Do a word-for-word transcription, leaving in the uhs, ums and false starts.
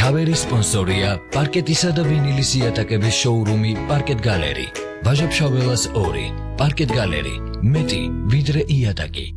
მთავარი სპონსორია პარკეტისა და ვინილის იატაკების შოურუმი პარკეტ გალერი. ვაჟა-ფშაველას ორი. პარკეტ გალერი. მეტი ვიდრე იატაკი.